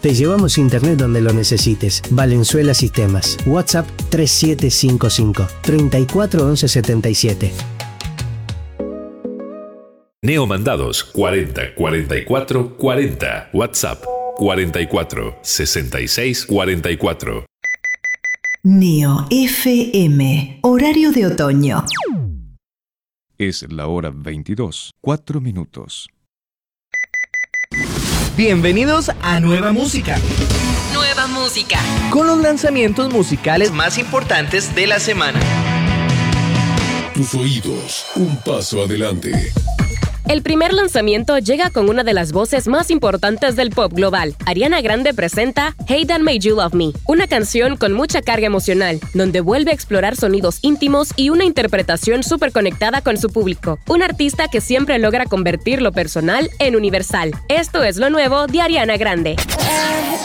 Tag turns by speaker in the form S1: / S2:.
S1: Te llevamos internet donde lo necesites. Valenzuela Sistemas. WhatsApp 3755 34 11 77.
S2: Neomandados 40 44 40. WhatsApp 44 66 44.
S3: Neo FM, horario de otoño.
S4: Es la hora 22, 4 minutos.
S5: Bienvenidos a Nueva Música.
S6: Nueva Música.
S5: Con los lanzamientos musicales más importantes de la semana.
S7: Tus oídos, un paso adelante.
S6: El primer lanzamiento llega con una de las voces más importantes del pop global. Ariana Grande presenta Hey Dan Made You Love Me, una canción con mucha carga emocional, donde vuelve a explorar sonidos íntimos y una interpretación súper conectada con su público. Un artista que siempre logra convertir lo personal en universal. Esto es lo nuevo de Ariana Grande.